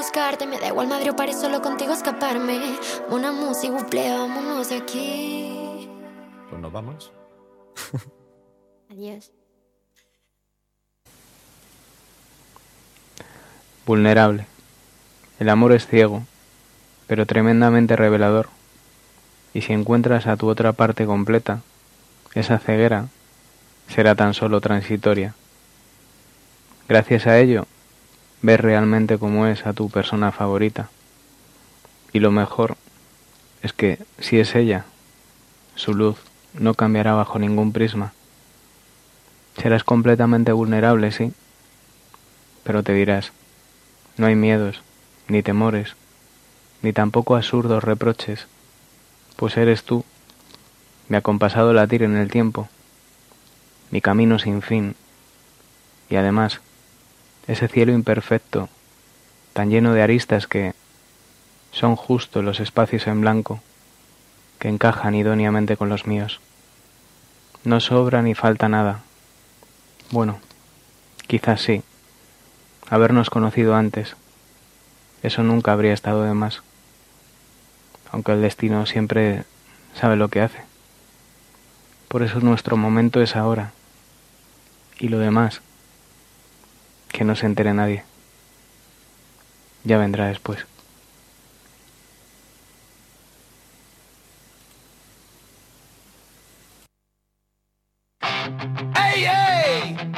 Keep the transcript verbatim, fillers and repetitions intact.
buscarte. Me da igual Madrid o París, solo contigo escaparme. Una música, buple, vámonos de aquí. Pues nos vamos. Adiós. Vulnerable. El amor es ciego, pero tremendamente revelador. Y si encuentras a tu otra parte completa, esa ceguera será tan solo transitoria. Gracias a ello, ves realmente cómo es a tu persona favorita. Y lo mejor es que, si es ella, su luz no cambiará bajo ningún prisma. Serás completamente vulnerable, sí, pero te dirás, no hay miedos, ni temores, ni tampoco absurdos reproches, pues eres tú, mi acompasado latir en el tiempo, mi camino sin fin, y además, ese cielo imperfecto, tan lleno de aristas que son justo los espacios en blanco que encajan idóneamente con los míos. No sobra ni falta nada. Bueno, quizás sí, habernos conocido antes, eso nunca habría estado de más, aunque el destino siempre sabe lo que hace. Por eso nuestro momento es ahora, y lo demás, que no se entere nadie. Ya vendrá después.